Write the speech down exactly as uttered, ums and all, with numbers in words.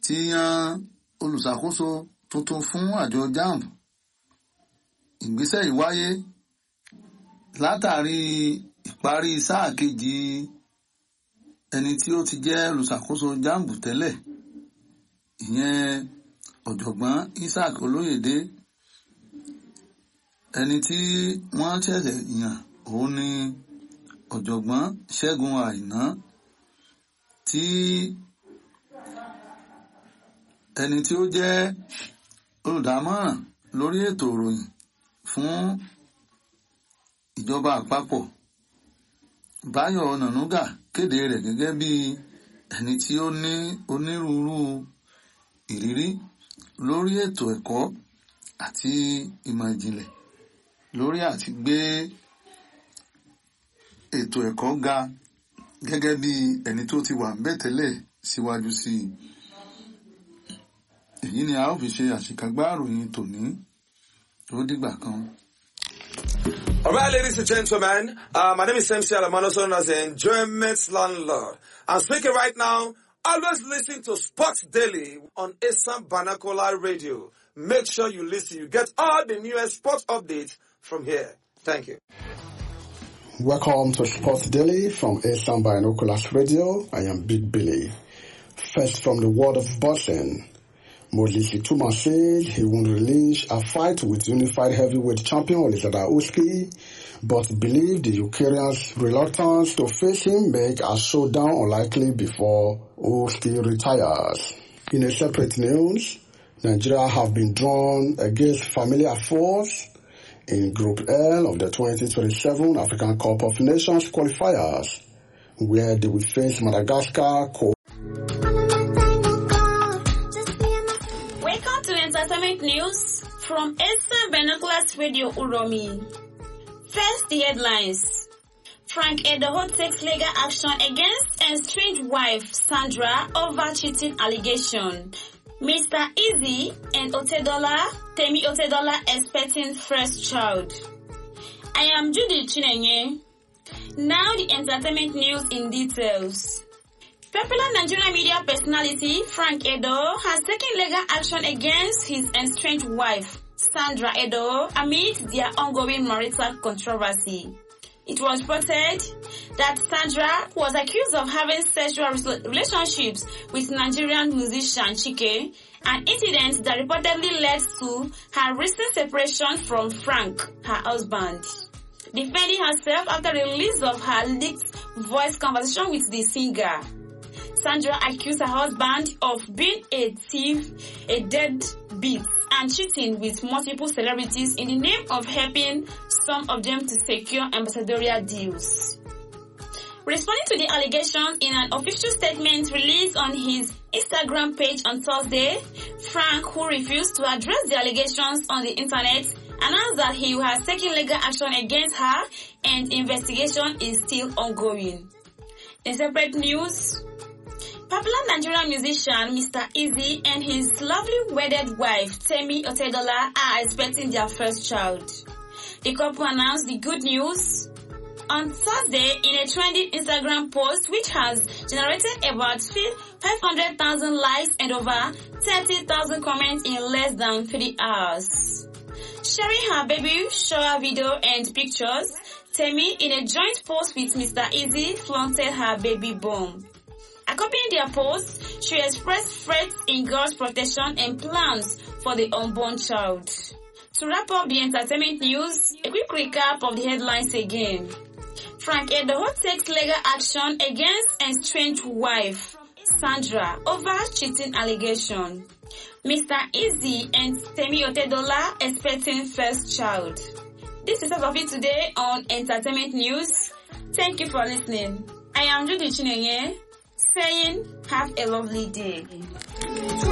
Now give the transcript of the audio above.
ti yan olùṣàkóso tuntun fún àjọ JAMB. Ìgbésẹ̀ yìí wáyé látàrí ìparí sáà kejì ẹni tí ó ti jẹ́ olùṣàkóso JAMB tẹ́lẹ̀, ìyẹn ọ̀jọ̀gbọ́n Isaac Olóyèdé. Ẹni tí wọ́n ṣẹ̀ṣẹ̀ yàn òun ni ọ̀jọ̀gbọ́n Ṣẹ́gun Àìná, tí ẹni tí ó jẹ́ olùdámọ̀ràn lórí ètò ìròyìn fún ìjọba àpapọ̀ Báyọ̀ Ọ̀nànúgà kéde rẹ̀ gẹ́gẹ́ bí ẹni tí ó ní onírúurú ìrírí lórí ètò ẹ̀kọ́ àti ìmọ̀ ìjìnlẹ̀ lórí àti gbé ètò ẹ̀kọ́ ga gẹ́gẹ́ bí ẹni tó ti wà ńbẹ̀ tẹ́lẹ̀ síwájú sí i. Èyí ni a ó fi ṣe àṣekágbá ìròyìn tòní. Ó dìgbà kan. All right, ladies and gentlemen, uh, my name is M C Alamano, known as the Enjoyment Landlord. I'm speaking right now. Always listen to Sports Daily on Asam Banakola Radio. Make sure you listen. You get all the newest sports updates from here. Thank you. Welcome to Sports Daily from Asam Binoculars Radio. I am Big Billy. First from the world of boxing. Modlisi Tuma said he won't relinquish a fight with unified heavyweight champion Alexander Usyk, but believed the Ukrainian's reluctance to face him make a showdown unlikely before Usyk retires. In a separate news, Nigeria have been drawn against familiar foes in Group L of the twenty twenty-seven African Cup of Nations qualifiers, where they will face Madagascar. Welcome to Entertainment News from Asam Binoculars Radio Uromi. First, the headlines. Frank Edoho takes legal action against estranged wife Sandra over cheating allegation. Mister Easy and Otedola, Temi Otedola expecting first child. I am Judy Chinenye. Now the entertainment news in details. Popular Nigerian media personality Frank Edo has taken legal action against his estranged wife Sandra Edo amid their ongoing marital controversy. It was reported that Sandra was accused of having sexual relationships with Nigerian musician Chike, an incident that reportedly led to her recent separation from Frank, her husband. Defending herself after the release of her leaked voice conversation with the singer, Sandra accused her husband of being a thief, a deadbeat, and cheating with multiple celebrities in the name of helping some of them to secure ambassadorial deals. Responding to the allegations in an official statement released on his Instagram page on Thursday, Frank, who refused to address the allegations on the internet, announced that he has taken legal action against her and investigation is still ongoing. In separate news, popular Nigerian musician Mister Easy and his lovely wedded wife Temi Otedola are expecting their first child. The couple announced the good news on Thursday in a trending Instagram post which has generated about five hundred thousand likes and over thirty thousand comments in less than three hours. Sharing her baby shower video and pictures, Temi, in a joint post with Mister Easy, flaunted her baby bump. Accompanying their post, she expressed faith in God's protection and plans for the unborn child. To wrap up the entertainment news, a quick recap of the headlines again. Frank Edoho takes legal action against estranged wife Sandra over cheating allegation. Mister Easy and Temi Otedola expecting first child. This is all of it today on Entertainment News. Thank you for listening. I am Judy Chinenye, saying have a lovely day.